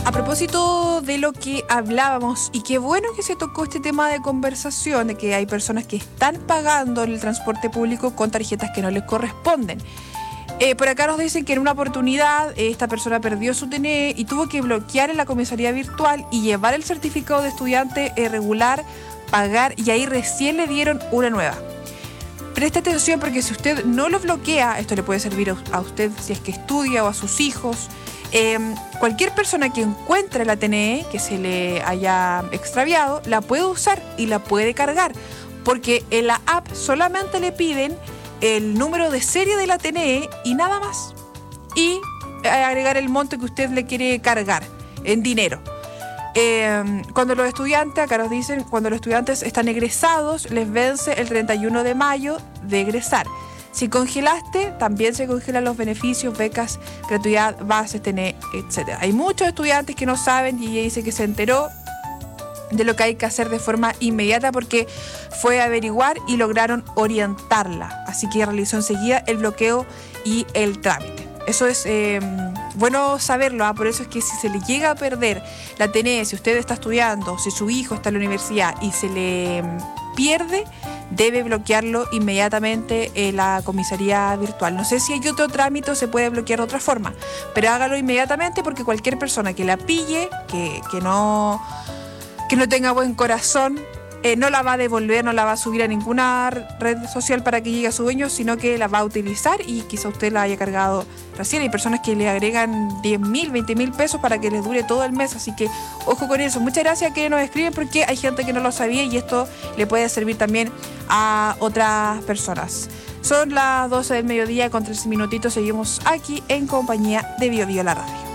A propósito de lo que hablábamos, y qué bueno que se tocó este tema de conversación, de que hay personas que están pagando el transporte público con tarjetas que no les corresponden. Por acá nos dicen que en una oportunidad esta persona perdió su TNE y tuvo que bloquear en la comisaría virtual y llevar el certificado de estudiante regular, pagar, y ahí recién le dieron una nueva. Preste atención, porque si usted no lo bloquea, esto le puede servir a usted si es que estudia, o a sus hijos. Cualquier persona que encuentre la TNE que se le haya extraviado, la puede usar y la puede cargar, porque en la app solamente le piden el número de serie de la TNE y nada más, y agregar el monto que usted le quiere cargar en dinero. Cuando los estudiantes, acá nos dicen, cuando los estudiantes están egresados, les vence el 31 de mayo de egresar. Si congelaste, también se congelan los beneficios, becas, gratuidad, bases, TNE, etc. Hay muchos estudiantes que no saben, y ella dice que se enteró de lo que hay que hacer de forma inmediata porque fue a averiguar y lograron orientarla. Así que realizó enseguida el bloqueo y el trámite. Eso es bueno saberlo, por eso es que si se le llega a perder la TNE, si usted está estudiando, si su hijo está en la universidad y se le pierde, debe bloquearlo inmediatamente en la comisaría virtual. No sé si hay otro trámite o se puede bloquear de otra forma, pero hágalo inmediatamente, porque cualquier persona que la pille, que no tenga buen corazón, no la va a devolver, no la va a subir a ninguna red social para que llegue a su dueño, sino que la va a utilizar y quizá usted la haya cargado recién. Hay personas que le agregan 10.000, 20.000 pesos para que les dure todo el mes, así que ojo con eso. Muchas gracias a que nos escriben, porque hay gente que no lo sabía y esto le puede servir también a otras personas. Son las 12 del mediodía con 13 minutitos, seguimos aquí en compañía de BioBio la radio.